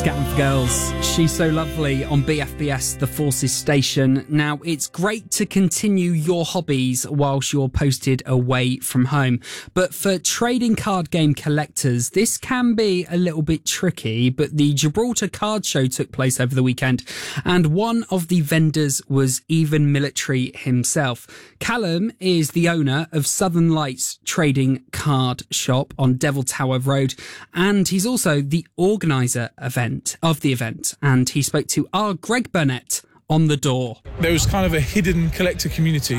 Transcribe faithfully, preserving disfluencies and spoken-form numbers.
Scatting for Girls. She's So Lovely on B F B S, the Forces station. Now, it's great to continue your hobbies whilst you're posted away from home. But for trading card game collectors, this can be a little bit tricky. But the Gibraltar Card Show took place over the weekend, and one of the vendors was Even Military himself. Callum is the owner of Southern Lights Trading Card Shop on Devil Tower Road, and he's also the organiser event of the event. And he spoke to our Greg Burnett on the door. There was kind of a hidden collector community